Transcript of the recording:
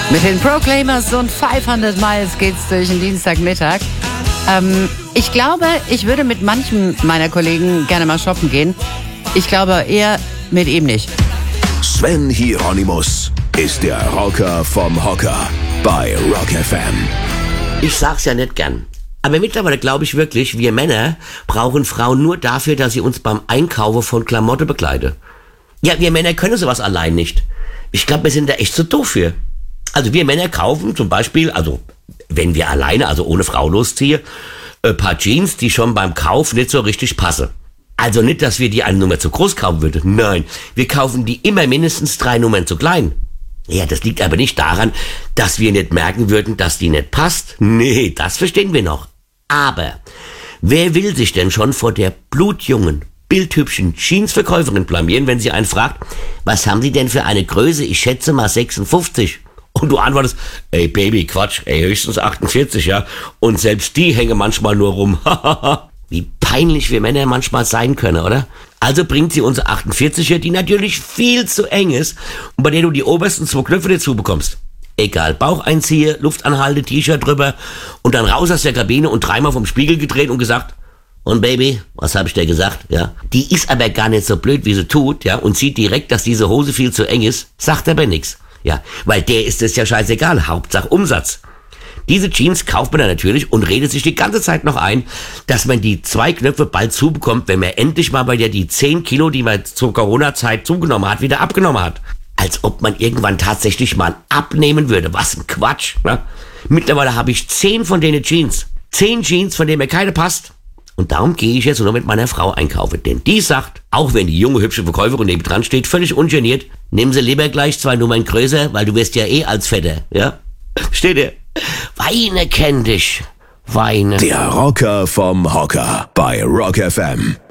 Mit den Proclaimers und 500 Miles geht's durch den Dienstagmittag. Ich glaube, ich würde mit manchen meiner Kollegen gerne mal shoppen gehen. Ich glaube eher mit ihm nicht. Sven Hieronymus ist der Rocker vom Hocker bei Rock FM. Ich sag's ja nicht gern. Aber mittlerweile glaube ich wirklich, wir Männer brauchen Frauen nur dafür, dass sie uns beim Einkaufen von Klamotte begleiten. Ja, wir Männer können sowas allein nicht. Ich glaube, wir sind da echt zu doof für. Also wir Männer kaufen zum Beispiel, also wenn wir alleine, also ohne Frau losziehen, ein paar Jeans, die schon beim Kauf nicht so richtig passen. Also nicht, dass wir die eine Nummer zu groß kaufen würden. Nein, wir kaufen die immer mindestens 3 Nummern zu klein. Ja, das liegt aber nicht daran, dass wir nicht merken würden, dass die nicht passt. Nee, das verstehen wir noch. Aber wer will sich denn schon vor der blutjungen, bildhübschen Jeansverkäuferin blamieren, wenn sie einen fragt, was haben Sie denn für eine Größe? Ich schätze mal 56. Und du antwortest, ey Baby, Quatsch, ey, höchstens 48, ja. Und selbst die hängen manchmal nur rum. Wie peinlich wir Männer manchmal sein können, oder? Also bringt sie unsere 48er, die natürlich viel zu eng ist und bei der du die obersten 2 Knöpfe dazu bekommst. Egal, Bauch einziehe, Luft anhalte, T-Shirt drüber und dann raus aus der Kabine und 3-mal vom Spiegel gedreht und gesagt, und Baby, was habe ich dir gesagt, ja? Die ist aber gar nicht so blöd, wie sie tut, ja, und sieht direkt, dass diese Hose viel zu eng ist, sagt aber nix. Ja, weil der ist es ja scheißegal, Hauptsache Umsatz. Diese Jeans kauft man dann natürlich und redet sich die ganze Zeit noch ein, dass man die 2 Knöpfe bald zubekommt, wenn man endlich mal bei der die 10 Kilo, die man zur Corona-Zeit zugenommen hat, wieder abgenommen hat. Als ob man irgendwann tatsächlich mal abnehmen würde. Was ein Quatsch, ne? Mittlerweile habe ich 10 von denen Jeans. 10 Jeans, von denen mir keine passt. Und darum gehe ich jetzt nur mit meiner Frau einkaufen. Denn die sagt, auch wenn die junge, hübsche Verkäuferin nebendran steht, völlig ungeniert, nehmen Sie lieber gleich 2 Nummern größer, weil du wirst ja eh als Fetter, ja? Steht ihr? Weine kenn dich. Weine. Der Rocker vom Hocker bei Rock FM.